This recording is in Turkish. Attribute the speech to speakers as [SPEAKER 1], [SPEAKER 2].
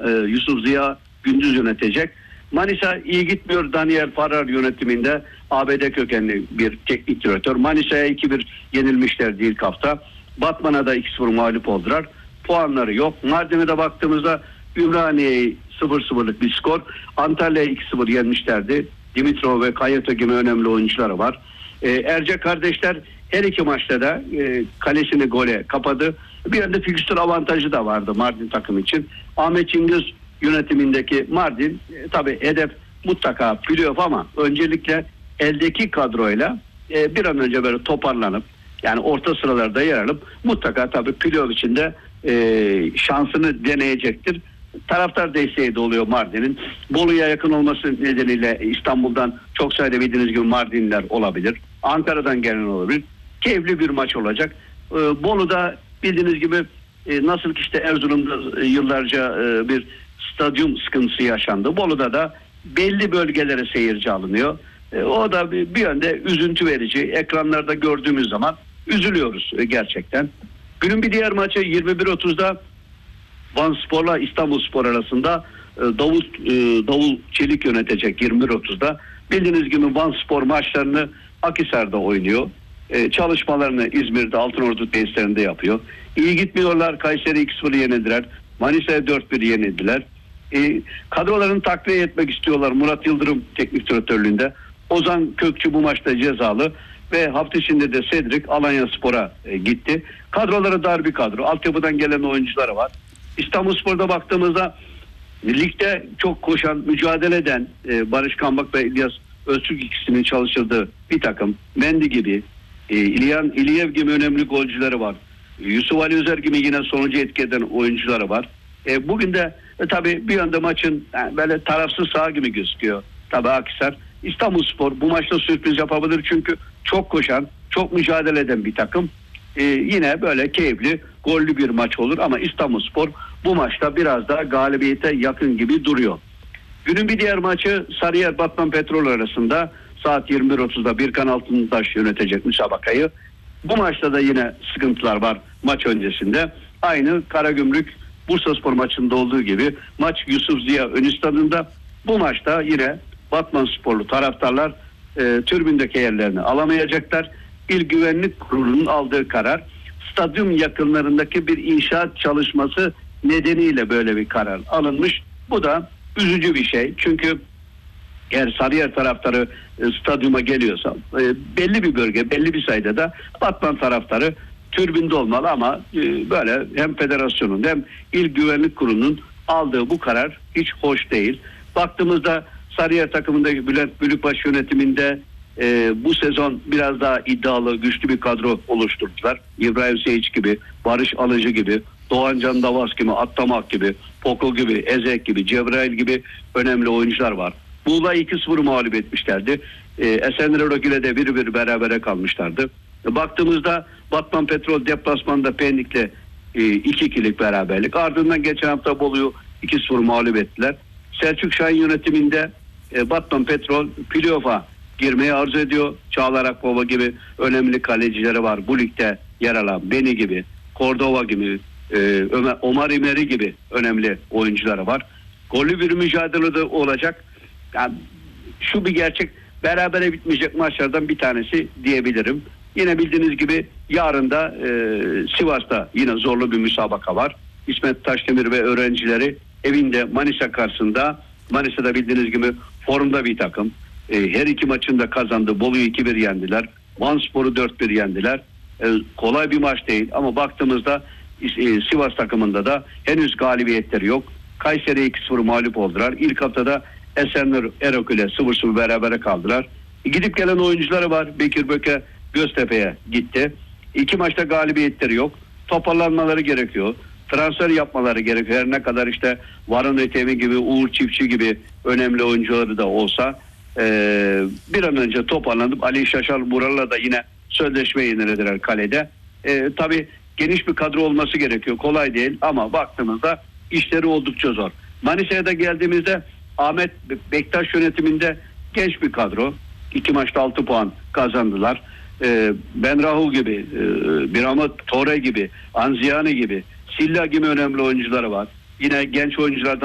[SPEAKER 1] Yusuf Ziya Gündüz yönetecek. Manisa iyi gitmiyor. Daniel Farrar yönetiminde ABD kökenli bir teknik direktör. Manisa'ya 2-1 yenilmişlerdi ilk hafta. Batman'a da 2-0 mağlup oldular. Puanları yok. Mardin'e de baktığımızda Ümraniye'yi 0-0'lık bir skor. Antalya'ya 2-0 yenmişlerdi. Dimitrov ve Kayato gibi önemli oyuncuları var. Erce kardeşler her iki maçta da kalesini gole kapadı. Bir yerde fikstür avantajı da vardı Mardin takım için. Ahmet Çingiz yönetimindeki Mardin tabii hedef mutlaka playoff ama öncelikle eldeki kadroyla bir an önce böyle toparlanıp yani orta sıralarda yer alıp mutlaka tabii playoff içinde şansını deneyecektir. Taraftar desteği de oluyor Mardin'in. Bolu'ya yakın olması nedeniyle İstanbul'dan çok sayıda bildiğiniz gibi Mardinliler olabilir. Ankara'dan gelen olabilir. Keyifli bir maç olacak. Bolu'da bildiğiniz gibi nasıl ki işte Erzurum'da yıllarca bir stadyum sıkıntısı yaşandı. Bolu'da da belli bölgelere seyirci alınıyor. O da bir yönde üzüntü verici. Ekranlarda gördüğümüz zaman üzülüyoruz gerçekten. Günün bir diğer maçı 21.30'da Van Spor'la İstanbulspor arasında Davul Çelik yönetecek 21.30'da. Bildiğiniz gibi Van Spor maçlarını Akhisar'da oynuyor. Çalışmalarını İzmir'de Altınordu tesislerinde yapıyor. İyi gitmiyorlar. Kayseri 2-0 yenildiler. Manisa'ya 4-1 yenildiler. Kadrolarını takviye etmek istiyorlar Murat Yıldırım teknik direktörlüğünde. Ozan Kökçü bu maçta cezalı ve hafta içinde de Cedric Alanyaspor'a gitti. Kadroları dar bir kadro. Altyapıdan gelen oyuncuları var. İstanbulspor'da baktığımızda ligde çok koşan, mücadele eden Barış Kambak ve İlyas Öztürk ikisinin çalıştırdığı bir takım. Mendi gibi, İlyev gibi önemli golcüleri var. Yusuf Ali Özer gibi yine sonucu etki eden oyuncuları var. Bugün de tabii bir yönde maçın böyle tarafsız saha gibi gözüküyor. Tabii Akhisar. İstanbulspor bu maçta sürpriz yapabilir çünkü çok koşan, çok mücadele eden bir takım. Yine böyle keyifli, gollü bir maç olur ama İstanbulspor bu maçta biraz daha galibiyete yakın gibi duruyor. Günün bir diğer maçı Sarıyer Batman Petrol arasında saat 21.30'da Birkan Altıntaş yönetecek müsabakayı. Bu maçta da yine sıkıntılar var maç öncesinde. Aynı Karagümrük Bursaspor maçında olduğu gibi maç Yusuf Ziya Ön Stadı'nda. Bu maçta yine Batmansporlu taraftarlar tribündeki yerlerini alamayacaklar. İl Güvenlik Kurulu'nun aldığı karar stadyum yakınlarındaki bir inşaat çalışması nedeniyle böyle bir karar alınmış. Bu da üzücü bir şey. Çünkü eğer Sarıyer taraftarı stadyuma geliyorsa belli bir bölge, belli bir sayıda da Batman taraftarı tribünde olmalı ama böyle hem federasyonun hem İl Güvenlik Kurulu'nun aldığı bu karar hiç hoş değil. Baktığımızda Sarıyer takımındaki Bülent Bülükbaş yönetiminde bu sezon biraz daha iddialı, güçlü bir kadro oluşturdular. İbrahim Seyic gibi, Barış Alıcı gibi, Doğan Can Davas gibi, Attamak gibi, Poko gibi, Ezek gibi, Cebrail gibi önemli oyuncular var. Muğla 2-0 mağlup etmişlerdi. Esenler ile de 1-1 berabere kalmışlardı. Baktığımızda Batman Petrol deplasmanda Pendik'le 2-2'lik beraberlik. Ardından geçen hafta Bolu'yu 2-0 mağlup ettiler. Selçuk Şahin yönetiminde Batman Petrol playoff'a girmeyi arzu ediyor. Çağlar Akbaba gibi önemli kalecileri var. Bu ligde yer alan Beni gibi, Cordova gibi, Omar İmeri gibi önemli oyuncuları var. Gollü bir mücadele de olacak. Yani şu bir gerçek, berabere bitmeyecek maçlardan bir tanesi diyebilirim. Yine bildiğiniz gibi yarın da Sivas'ta yine zorlu bir müsabaka var. İsmet Taşdemir ve öğrencileri evinde Manisa karşısında. Manisa'da bildiğiniz gibi formda bir takım. Her iki maçında kazandı. Bolu'yu 2-1 yendiler. Vanspor'u 4-1 yendiler. Kolay bir maç değil ama baktığımızda Sivas takımında da henüz galibiyetleri yok. Kayseri'ye 2-0 mağlup oldular. İlk haftada Esenler Erok ile 0-0 berabere kaldılar. Gidip gelen oyuncuları var. Bekir Böke Göztepe'ye gitti. 2 maçta galibiyetleri yok. Toparlanmaları gerekiyor. Transfer yapmaları gerekiyor. Her ne kadar işte Varun Ötemi gibi, Uğur Çiftçi gibi önemli oyuncuları da olsa bir an önce toparlanıp Ali Şaşal Bural'la da yine sözleşme yenilediler kalede. Tabii geniş bir kadro olması gerekiyor. Kolay değil ama baktığımızda işleri oldukça zor. Manisa'ya da geldiğimizde Ahmet Bektaş yönetiminde genç bir kadro. 2 maçta 6 puan kazandılar. Benrahu gibi, Birahmet Tore gibi, Anziyani gibi, Silla gibi önemli oyuncuları var. Yine genç oyunculardan